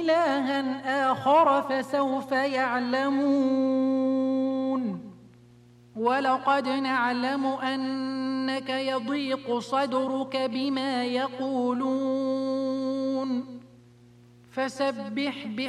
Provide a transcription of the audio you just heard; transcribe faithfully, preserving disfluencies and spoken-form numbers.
إلها آخر فسوف يعلمون ولقد نعلم أنك يضيق صدرك بما يقولون فسبح